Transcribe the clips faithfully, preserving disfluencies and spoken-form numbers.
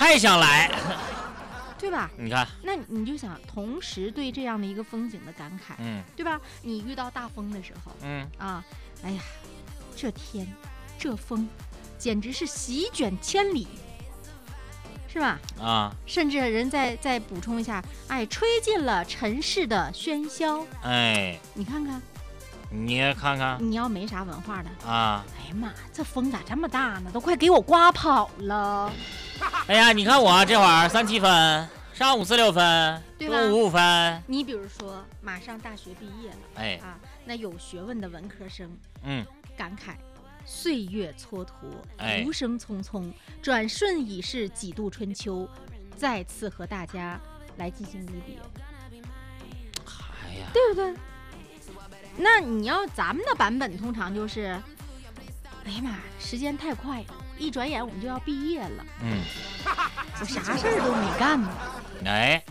太想来， 对吧？ 你看， 那你就想同时对这样的一个风景的感慨， 嗯， 对吧？你遇到大风的时候， 嗯啊，哎呀，这天这风简直是席卷千里，是吧？ 啊， 甚至人再再补充一下，哎，吹进了尘世的喧嚣。 哎， 你看看， 你也看看你要没啥文化的， 啊， 哎呀妈，这风咋这么大呢？都快给我刮跑了。 哎呀，你看我这会儿三七分，上午四六分， 对吧中午五五分， 你比如说，马上大学毕业了， 哎， 啊，那有学问的文科生嗯， 感慨。岁月蹉跎， 哎浮生匆匆，转瞬已是几度春秋，再次和大家来进行离别， 哎呀， 对不对？那你要咱们的版本，通常就是，哎呀妈，时间太快了，一转眼我们就要毕业了， 嗯， 我啥事儿都没干呢， 哎，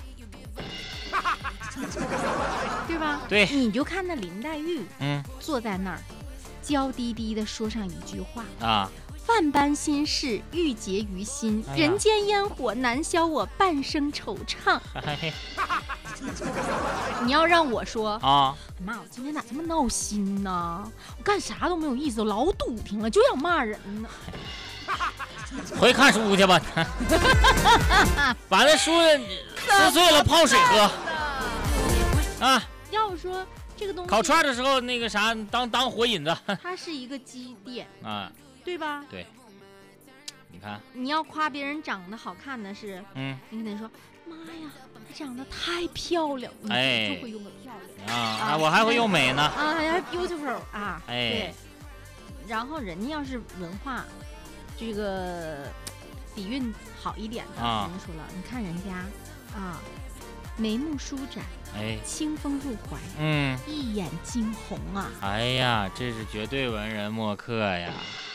对吧？ 对， 你就看那林黛玉， 嗯坐在那儿，娇滴滴的说上一句话。 啊， 万般心事郁结于心， 哎呀人间烟火难消我半生惆怅。 嘿嘿你要让我说， 啊， 妈，我今天咋这么闹心呢？我干啥都没有意思，我老笃定了，就想骂人呢。 回看书去吧，把那书撕碎了泡水喝啊。 要不说这个东西， 烤串的时候那个啥，当当火引子它是一个积淀， 啊， 对吧？ 对，你看， 你要夸别人长得好看的是， 嗯你跟他说，妈呀，她长得太漂亮，你哎就会用个漂亮啊啊，我还会用美呢， 啊，还 beautiful 啊， 哎对。然后人家要是文化这个底蕴好一点的， 啊我们说了，你看人家啊，眉目舒展， 哎， 清风入怀， 嗯， 一眼惊鸿啊！ 哎呀，这是绝对文人墨客呀，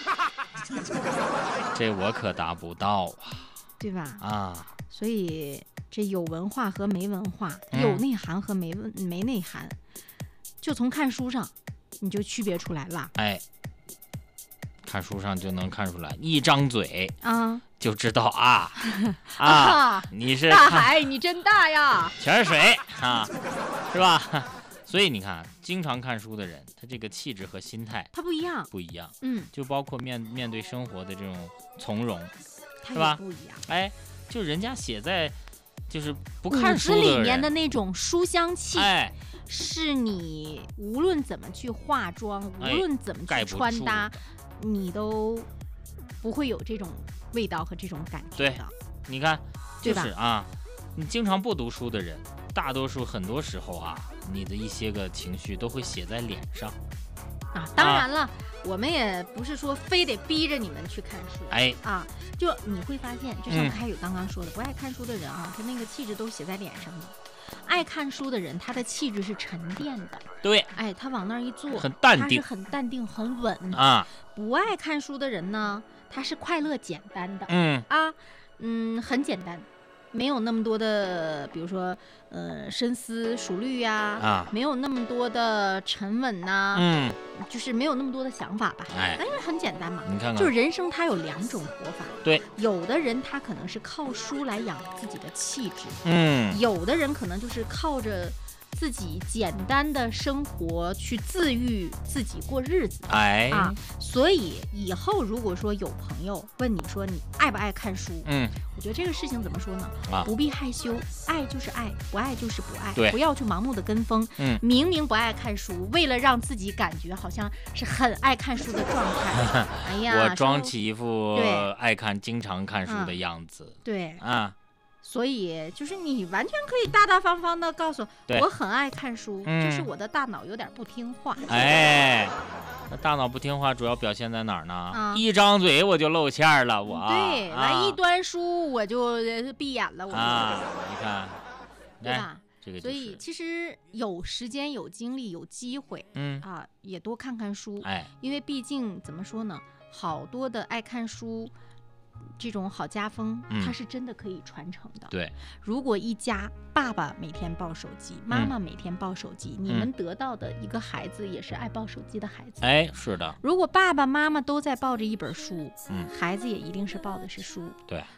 这我可达不到啊， 对吧？ 啊， 所以这有文化和没文化， 嗯有内涵和没文没内涵，就从看书上你就区别出来了哎，看书上就能看出来，一张嘴啊！ 就知道啊啊，你是大看海，你真大呀！ 全是水啊，是吧？所以你看，经常看书的人，他这个气质和心态它不一样， 不一样， 嗯， 就包括面面对生活的这种从容， 它是吧也不一样。 哎，就人家写在就是不骨子看书的人里面的那种书香气， 哎， 是你无论怎么去化妆，无哎论怎么去盖不住穿搭，你都不会有这种味道和这种感觉对的。 你看， 对吧就是啊，你经常不读书的人，大多数很多时候啊，你的一些个情绪都会写在脸上。 啊，当然了，我们也不是说非得逼着你们去看书， 哎， 啊，就你会发现，就像嗯开宇刚刚说的，不爱看书的人啊，他那个气质都写在脸上的；爱看书的人，他的气质是沉淀的， 对哎，他往那儿一坐， 很淡定他是很淡定、很稳。 啊， 不爱看书的人呢，他是快乐简单的， 嗯， 啊，嗯，很简单，没有那么多的，比如说，呃，深思熟虑呀、 啊没有那么多的沉稳呐、 嗯， 就是没有那么多的想法吧。 哎因为很简单嘛， 你看看， 就是人生它有两种活法， 对， 有的人他可能是靠书来养自己的气质， 嗯， 有的人可能就是靠着自己简单的生活去自愈自己过日子。 哎， 啊，所以以后如果说有朋友问你说你爱不爱看书， 嗯， 我觉得这个事情怎么说呢？ 啊不必害羞，爱就是爱，不爱就是不爱， 对不要去盲目的跟风。 嗯明明不爱看书，为了让自己感觉好像是很爱看书的状态，哎呀， 我装说起一副对爱看、经常看书的嗯样子对， 啊， 所以就是你完全可以大大方方的告诉对我，我很爱看书， 嗯就是我的大脑有点不听话。 哎，那大脑不听话主要表现在哪儿呢？ 啊一张嘴我就露馅儿了，我对， 啊来一端书我就呃闭眼了，我就、 啊，你看，哎， 对吧？ 这个就是所以其实有时间、有精力、有机会嗯， 啊，也多看看书， 哎， 因为毕竟怎么说呢，好多的爱看书这种好家风， 嗯它是真的可以传承的。 对， 如果一家爸爸每天抱手机，妈妈每天抱手机，你们得到的一个孩子也是爱抱手机的孩子。 哎，是的， 如果爸爸妈妈都在抱着一本书， 嗯孩子也一定是抱的是书。 对，